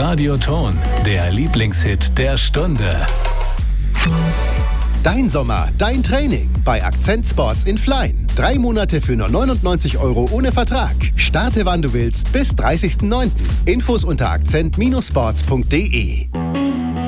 Radioton, der Lieblingshit der Stunde. Dein Sommer, dein Training bei Akzent Sports in Flein. 3 Monate für nur 99 € ohne Vertrag. Starte wann du willst bis 30.09. Infos unter akzent-sports.de.